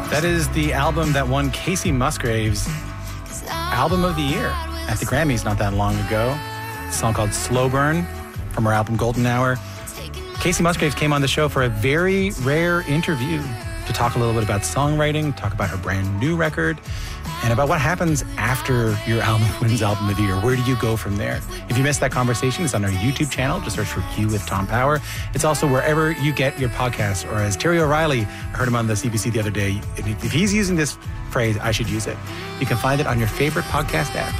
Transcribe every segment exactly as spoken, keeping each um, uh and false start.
That is the album that won Kacey Musgraves Album of the Year at the Grammys not that long ago. A song called Slow Burn from her album Golden Hour. Kacey Musgraves came on the show for a very rare interview to talk a little bit about songwriting, talk about her brand new record, and about what happens after your album wins Album of the Year. Where do you go from there? If you missed that conversation, it's on our YouTube channel. Just search for Q with Tom Power. It's also wherever you get your podcasts. Or as Terry O'Reilly, I heard him on the C B C the other day, if he's using this phrase, I should use it. You can find it on your favorite podcast app.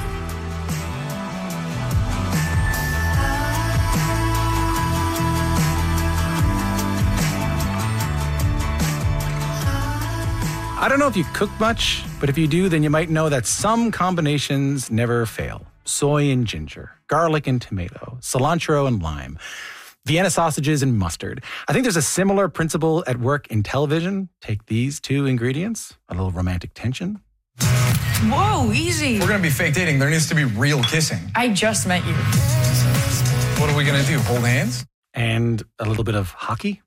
I don't know if you cook much, but if you do, then you might know that some combinations never fail. Soy and ginger, garlic and tomato, cilantro and lime, Vienna sausages and mustard. I think there's a similar principle at work in television. Take these two ingredients, a little romantic tension. Whoa, easy. We're going to be fake dating. There needs to be real kissing. I just met you. What are we going to do, hold hands? And a little bit of hockey.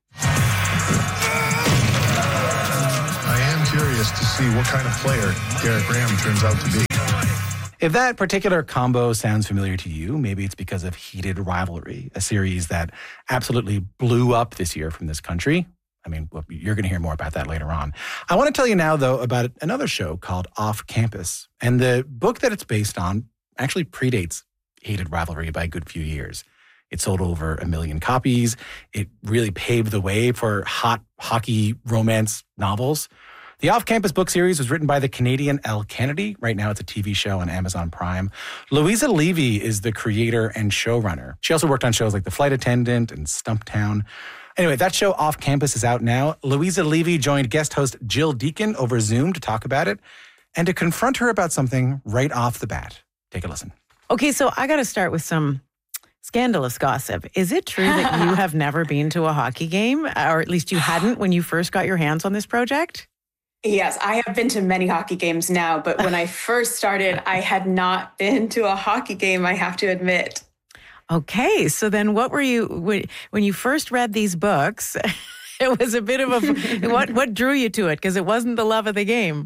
Curious to see what kind of player Garrett Graham turns out to be. If that particular combo sounds familiar to you, maybe it's because of Heated Rivalry, a series that absolutely blew up this year from this country. I mean, well, you're going to hear more about that later on. I want to tell you now, though, about another show called Off Campus. And the book that it's based on actually predates Heated Rivalry by a good few years. It sold over a million copies. It really paved the way for hot hockey romance novels. The Off-Campus book series was written by the Canadian Elle Kennedy. Right now it's a T V show on Amazon Prime. Louisa Levy is the creator and showrunner. She also worked on shows like The Flight Attendant and Stumptown. Anyway, that show Off-Campus is out now. Louisa Levy joined guest host Jill Deacon over Zoom to talk about it and to confront her about something right off the bat. Take a listen. Okay, so I got to start with some scandalous gossip. Is it true that you have never been to a hockey game, or at least you hadn't when you first got your hands on this project? Yes, I have been to many hockey games now, but when I first started, I had not been to a hockey game, I have to admit. Okay, so then what were you, when you first read these books, it was a bit of a, what, what drew you to it? Because it wasn't the love of the game.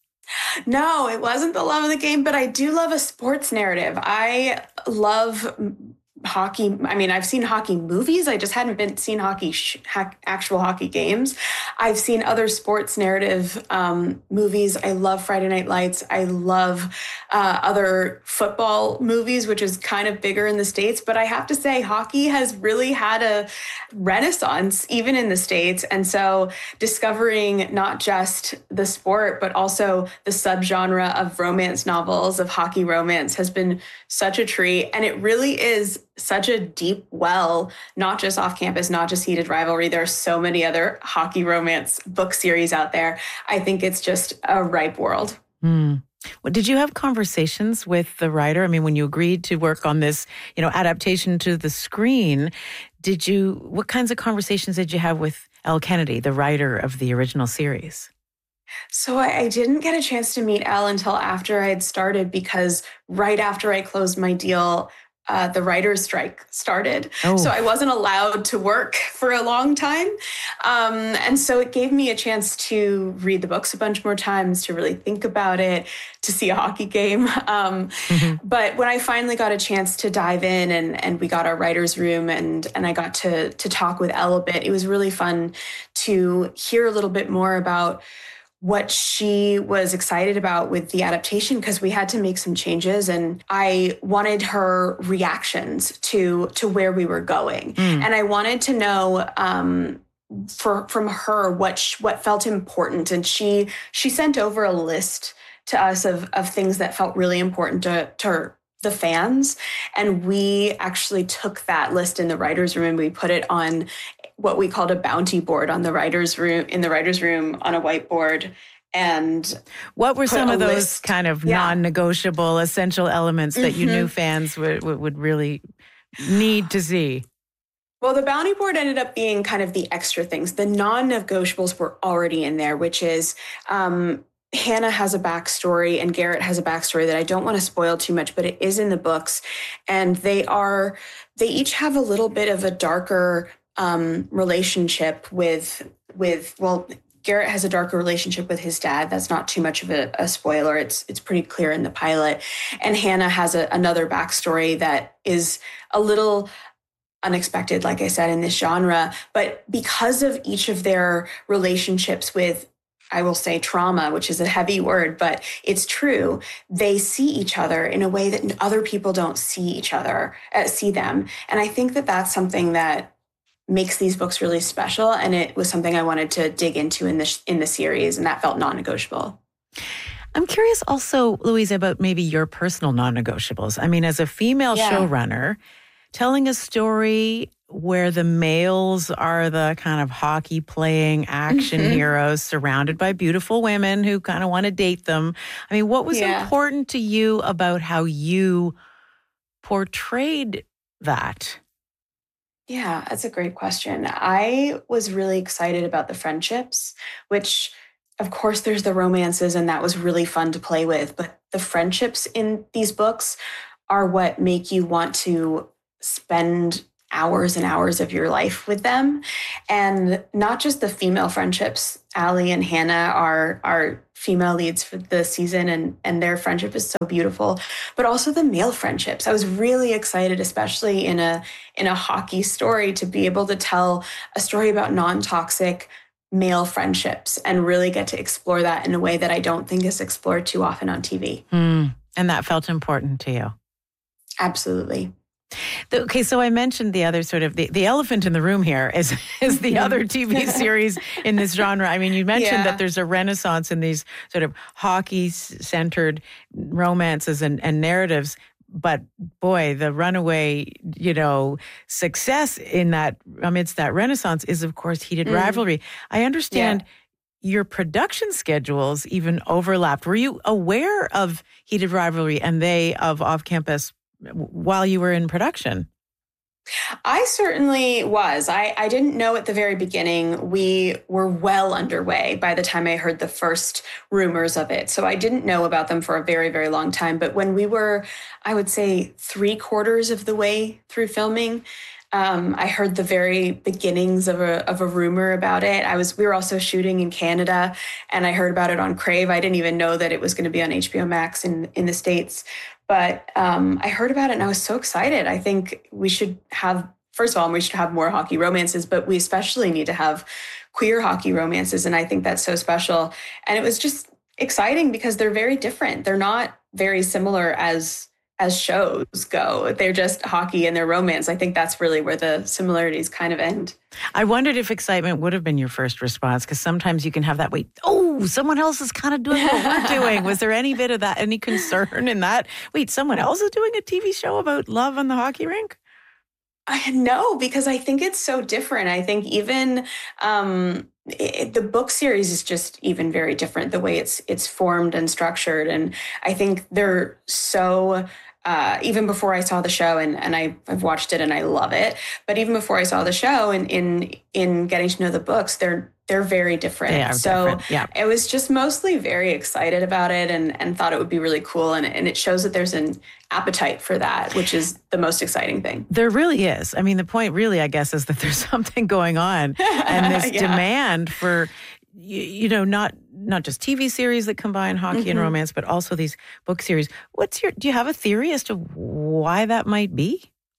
No, it wasn't the love of the game, but I do love a sports narrative. I love hockey. I mean, I've seen hockey movies. I just hadn't been seen hockey, sh- ha- actual hockey games. I've seen other sports narrative um, movies. I love Friday Night Lights. I love uh, other football movies, which is kind of bigger in the States. But I have to say, hockey has really had a renaissance, even in the States. And so discovering not just the sport, but also the subgenre of romance novels, of hockey romance, has been such a treat. And it really is such a deep well, not just Off Campus, not just Heated Rivalry. There are so many other hockey romance book series out there. I think it's just a ripe world. Mm. Well, did you have conversations with the writer? I mean, when you agreed to work on this, you know, adaptation to the screen, did you, what kinds of conversations did you have with Elle Kennedy, the writer of the original series? So I, I didn't get a chance to meet Elle until after I had started, because right after I closed my deal, Uh, the writer's strike started. Oh. So I wasn't allowed to work for a long time. Um, and so it gave me a chance to read the books a bunch more times, to really think about it, to see a hockey game. Um, mm-hmm. But when I finally got a chance to dive in and, and we got our writer's room and, and I got to, to talk with Elle a bit, it was really fun to hear a little bit more about what she was excited about with the adaptation, because we had to make some changes and I wanted her reactions to to where we were going. Mm. And I wanted to know um, for, from her what sh- what felt important. And she she sent over a list to us of, of things that felt really important to, to her, the fans. And we actually took that list in the writer's room and we put it on what we called a bounty board on the writer's room, in the writer's room on a whiteboard. And what were some of those list. kind of yeah. non-negotiable essential elements that mm-hmm. you knew fans would, would really need to see? Well, the bounty board ended up being kind of the extra things. The non-negotiables were already in there, which is um, Hannah has a backstory and Garrett has a backstory that I don't want to spoil too much, but it is in the books. And they are, they each have a little bit of a darker um, relationship with, with, well, Garrett has a darker relationship with his dad. That's not too much of a, a spoiler. It's it's pretty clear in the pilot. And Hannah has a, another backstory that is a little unexpected, like I said, in this genre. But because of each of their relationships with, I will say, trauma, which is a heavy word, but it's true, they see each other in a way that other people don't see each other, uh, see them. And I think that that's something that makes these books really special. And it was something I wanted to dig into in this in the series, and that felt non-negotiable. I'm curious also, Louisa, about maybe your personal non-negotiables. I mean, as a female yeah. showrunner, telling a story where the males are the kind of hockey-playing action mm-hmm. heroes surrounded by beautiful women who kind of want to date them. I mean, what was yeah. important to you about how you portrayed that? Yeah, that's a great question. I was really excited about the friendships, which, of course, there's the romances, and that was really fun to play with. But the friendships in these books are what make you want to spend hours and hours of your life with them. And not just the female friendships. Allie and Hannah are are female leads for the season, and, and their friendship is so beautiful, but also the male friendships. I was really excited, especially in a in a hockey story, to be able to tell a story about non-toxic male friendships and really get to explore that in a way that I don't think is explored too often on T V. Mm, and that felt important to you? Absolutely. Okay, so I mentioned the other sort of, the, the elephant in the room here is, is the other T V series in this genre. I mean, you mentioned yeah. that there's a renaissance in these sort of hockey-centered romances and, and narratives. But boy, the runaway, you know, success in that, amidst that renaissance is, of course, Heated mm. Rivalry. I understand yeah. your production schedules even overlapped. Were you aware of Heated Rivalry and they of Off Campus while you were in production? I certainly was. I, I didn't know at the very beginning. We were well underway by the time I heard the first rumors of it. So I didn't know about them for a very, very long time. But when we were, I would say, three quarters of the way through filming, Um, I heard the very beginnings of a of a rumor about it. I was we were also shooting in Canada, and I heard about it on Crave. I didn't even know that it was going to be on H B O Max in in the States. But um, I heard about it, and I was so excited. I think we should have, first of all, we should have more hockey romances, but we especially need to have queer hockey romances, and I think that's so special. And it was just exciting because they're very different. They're not very similar as as shows go. They're just hockey and their romance. I think that's really where the similarities kind of end. I wondered if excitement would have been your first response, because sometimes you can have that, wait, oh, someone else is kind of doing what we're doing. Was there any bit of that, any concern in that? Wait, someone else is doing a T V show about love on the hockey rink? I know, because I think it's so different. I think even um, it, the book series is just even very different, the way it's it's formed and structured. And I think they're so, uh, even before I saw the show, and, and I, I've watched it and I love it, but even before I saw the show and in in getting to know the books, they're they're very different. They are so different. Yeah. I was just mostly very excited about it and, and thought it would be really cool. And, and it shows that there's an appetite for that, which is the most exciting thing. There really is. I mean, the point really, I guess, is that there's something going on and this yeah. demand for, you, you know, not not just T V series that combine hockey mm-hmm. and romance, but also these book series. What's your, do you have a theory as to why that might be?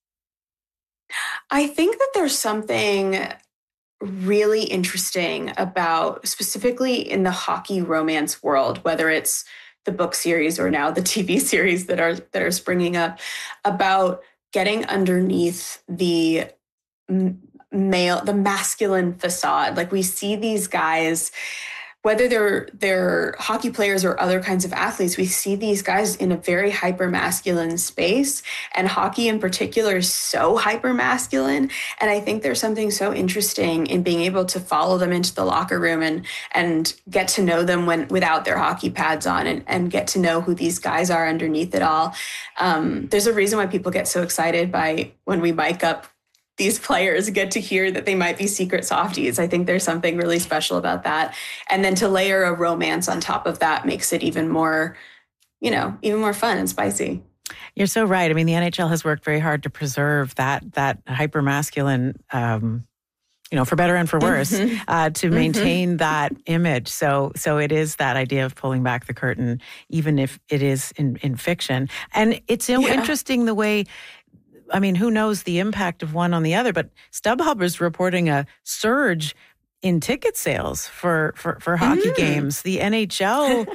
I think that there's something really interesting about, specifically in the hockey romance world, whether it's the book series or now the T V series that are that are springing up, about getting underneath the male, the masculine facade. Like, we see these guys, whether they're they're hockey players or other kinds of athletes, we see these guys in a very hyper-masculine space. And hockey in particular is so hyper-masculine. And I think there's something so interesting in being able to follow them into the locker room and and get to know them when without their hockey pads on, and, and get to know who these guys are underneath it all. Um, there's a reason why people get so excited by when we mic up these players, get to hear that they might be secret softies. I think there's something really special about that. And then to layer a romance on top of that makes it even more, you know, even more fun and spicy. You're so right. I mean, the N H L has worked very hard to preserve that that hyper-masculine um, you know, for better and for worse, mm-hmm. uh, to maintain mm-hmm. that image. So, so it is that idea of pulling back the curtain, even if it is in, in fiction. And it's so yeah. interesting the way, I mean, who knows the impact of one on the other, but StubHub is reporting a surge in ticket sales for, for, for hockey mm. games. The N H L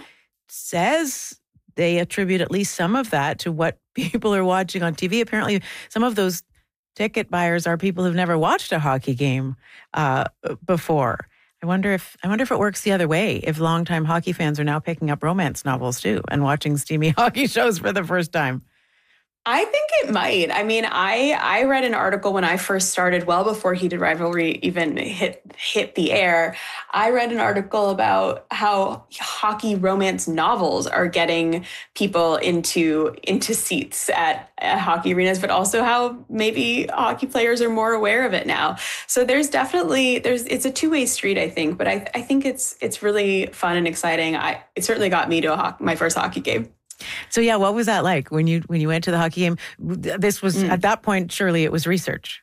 says they attribute at least some of that to what people are watching on T V. Apparently, some of those ticket buyers are people who've never watched a hockey game uh, before. I wonder if I wonder if it works the other way. If longtime hockey fans are now picking up romance novels too and watching steamy hockey shows for the first time. I think it might. I mean, I I read an article when I first started, well before Heated Rivalry even hit hit the air. I read an article about how hockey romance novels are getting people into into seats at, at hockey arenas, but also how maybe hockey players are more aware of it now. So there's definitely there's it's a two-way street, I think. But I I think it's it's really fun and exciting. I it certainly got me to a ho- my first hockey game. So yeah, what was that like when you when you went to the hockey game? This was mm. at that point, surely it was research.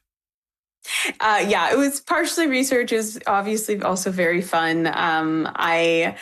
Uh, yeah, it was partially research. It was obviously also very fun. Um, I,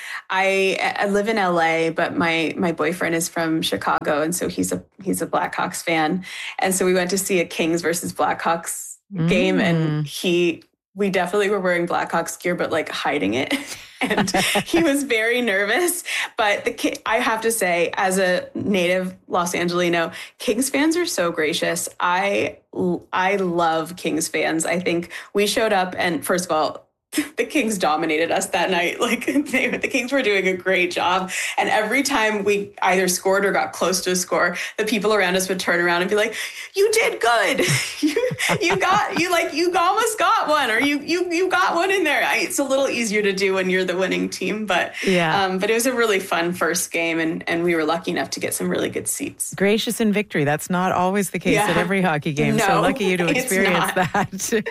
I I live in L A, but my my boyfriend is from Chicago, and so he's a he's a Blackhawks fan, and so we went to see a Kings versus Blackhawks game, mm. and he. We definitely were wearing Blackhawks gear, but like hiding it. And he was very nervous. But the I have to say, as a native Los Angelino, Kings fans are so gracious. I, I love Kings fans. I think we showed up and first of all, the Kings dominated us that night. Like they, the Kings were doing a great job. And every time we either scored or got close to a score, the people around us would turn around and be like, you did good. you, you got, you like, you almost got one or you, you, you got one in there. I, it's a little easier to do when you're the winning team, but, yeah. um, but it was a really fun first game and, and we were lucky enough to get some really good seats. Gracious in victory. That's not always the case yeah. at every hockey game. No, so lucky you to experience that.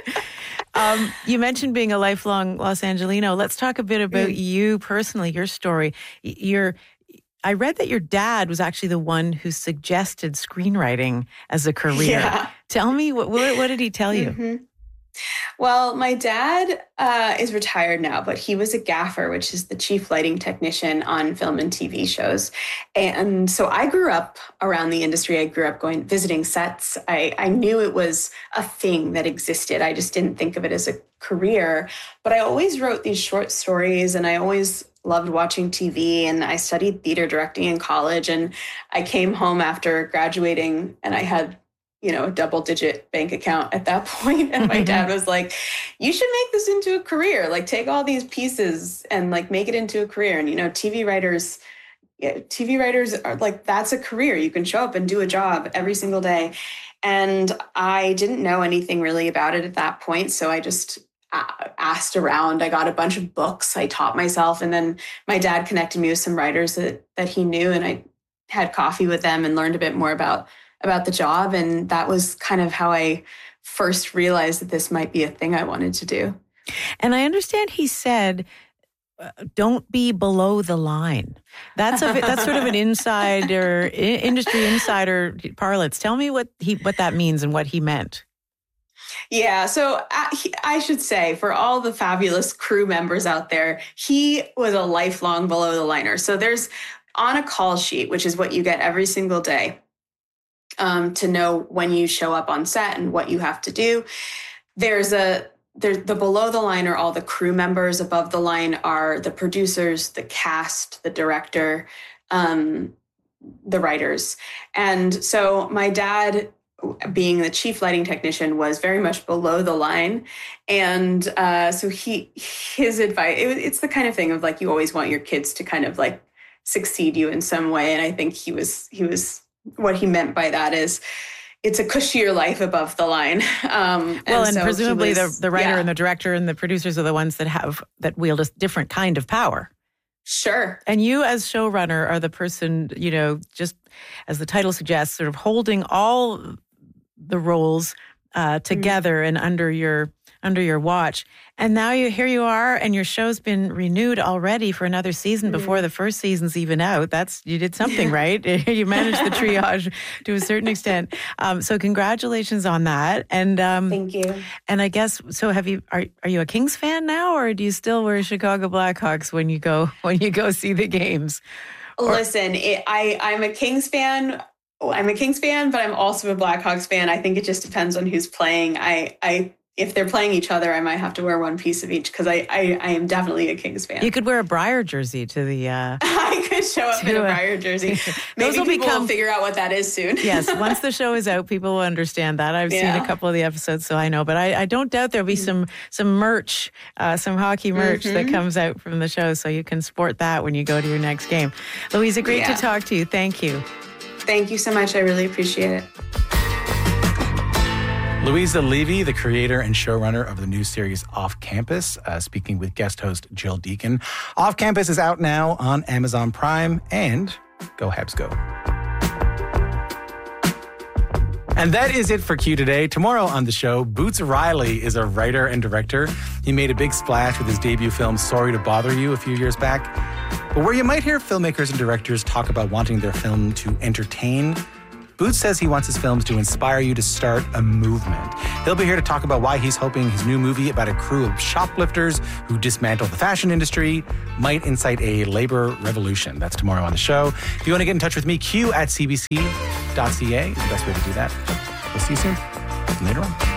um, you mentioned being a lifelong Los Angelino. Let's talk a bit about mm. you personally, your story. Your, I read that your dad was actually the one who suggested screenwriting as a career. Yeah. Tell me, what, what, what did he tell you? Mm-hmm. Well, my dad uh, is retired now, but he was a gaffer, which is the chief lighting technician on film and T V shows. And so I grew up around the industry. I grew up going visiting sets. I, I knew it was a thing that existed. I just didn't think of it as a career. But I always wrote these short stories and I always loved watching T V, and I studied theater directing in college. And I came home after graduating and I had you know, a double digit bank account at that point. And my dad was like, you should make this into a career. Like take all these pieces and like make it into a career. And, you know, T V writers, yeah, T V writers are like, that's a career. You can show up and do a job every single day. And I didn't know anything really about it at that point. So I just asked around. I got a bunch of books. I taught myself. And then my dad connected me with some writers that, that he knew. And I had coffee with them and learned a bit more about about the job. And that was kind of how I first realized that this might be a thing I wanted to do. And I understand he said, uh, don't be below the line. That's a that's sort of an insider, industry insider parlance. Tell me what he what that means and what he meant. Yeah, so I should say for all the fabulous crew members out there, he was a lifelong below the liner. So there's on a call sheet, which is what you get every single day. Um, to know when you show up on set and what you have to do. There's a there's the below the line are all the crew members. Above the line are the producers, the cast, the director, um, the writers. And so my dad, being the chief lighting technician, was very much below the line. And uh, so he his advice, it, it's the kind of thing of like you always want your kids to kind of like succeed you in some way. And I think he was he was what he meant by that is it's a cushier life above the line. Um, well, and, and so presumably was, the, the writer yeah. and the director and the producers are the ones that have, that wield a different kind of power. Sure. And you as showrunner are the person, you know, just as the title suggests, sort of holding all the roles uh, together mm-hmm. and under your under your watch. And now you here you are, and your show's been renewed already for another season mm-hmm. before the first season's even out. That's you did something right. You managed the triage to a certain extent. Um, so congratulations on that. And um, thank you. And I guess so. Have you are are you a Kings fan now, or do you still wear Chicago Blackhawks when you go when you go see the games? Or, Listen, it, I I'm a Kings fan. I'm a Kings fan, but I'm also a Blackhawks fan. I think it just depends on who's playing. I I. If they're playing each other, I might have to wear one piece of each because I, I, I am definitely a Kings fan. You could wear a Briar jersey to the... Uh, I could show up in a Briar jersey. Maybe Those will people become, will figure out what that is soon. Yes, once the show is out, people will understand that. I've yeah. seen a couple of the episodes, so I know. But I, I don't doubt there'll be some some merch, uh, some hockey merch mm-hmm. that comes out from the show, so you can sport that when you go to your next game. Louisa, great yeah. to talk to you. Thank you. Thank you so much. I really appreciate it. Louisa Levy, the creator and showrunner of the new series Off Campus, uh, speaking with guest host Jill Deacon. Off Campus is out now on Amazon Prime, and go Habs go. And that is it for Q today. Tomorrow on the show, Boots Riley is a writer and director. He made a big splash with his debut film Sorry to Bother You a few years back. But where you might hear filmmakers and directors talk about wanting their film to entertain, Boots says he wants his films to inspire you to start a movement. He'll be here to talk about why he's hoping his new movie about a crew of shoplifters who dismantle the fashion industry might incite a labor revolution. That's tomorrow on the show. If you want to get in touch with me, Q at C B C dot C A is the best way to do that. We'll see you soon. Later on.